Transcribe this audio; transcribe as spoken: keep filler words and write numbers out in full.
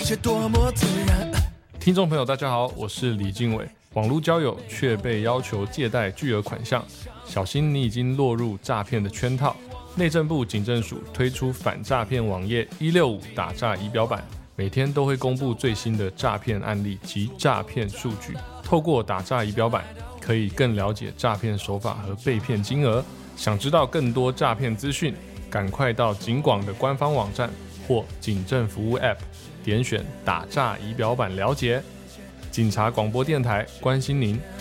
切多么自然。 听众朋友大家好，我是李经纬。网络交友却被要求借贷巨额款项，小心你已经落入诈骗的圈套。内政部警政署推出反诈骗网页一六五打诈仪表板，每天都会公布最新的诈骗案例及诈骗数据。透过打诈仪表板，可以更了解诈骗手法和被骗金额。想知道更多诈骗资讯，赶快到警广的官方网站或警政服务 App 点选打诈仪表板了解。警察广播电台关心您。